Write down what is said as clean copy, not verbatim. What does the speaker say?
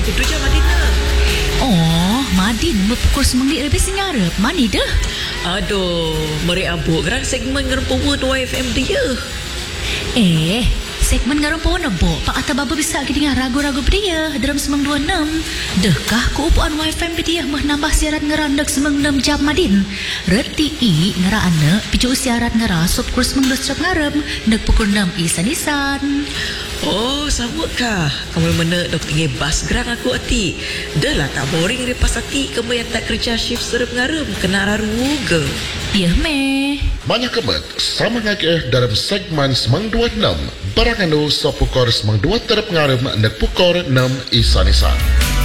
kudu je Madina. Oh, Madin berpukul semengit lebih singarap. Mani dah? Aduh, meri abuk gerang segmen ngerumpu tu YFM dia. Segmen ngarang pohon nebok Pak Atta Baba bisa dengar ragu-ragu dia dalam semang 26. Dekah keupuan WiFi dia mah nambah siaran ngerandak semang 6 jam Madin. Reti i ngera anak picu siaran ngera sop kurs semang 2 jam ngarem nek pukul 6 isan-isan. Oh, sama kah? Kamu mana dok tinggi bas gerang aku hati. Dah lah tak boring lepas hati kamu yang tak kerja shift serap ngarem kena raru ke. Ya meh. Banyak kemet sama ngakeh dalam segmen semang 26. Barang anu sopukor semang 2 terap ngarem nek pukor 6 isan-isan.